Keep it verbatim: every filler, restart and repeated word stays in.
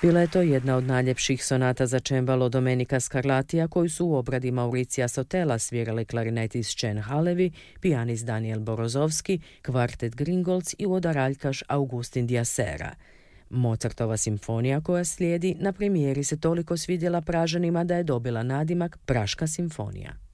Bila je to jedna od najljepših sonata za čembalo Domenica Scarlatija koju su u obradi Mauricija Sotela svirali klarinetist Chen Halevi, pijanist Daniel Borozovski, kvartet Gringolds i udaraljkaš Augustin Diasera. Mozartova simfonija koja slijedi na premijeri se toliko svidjela Pražanima da je dobila nadimak Praška simfonija.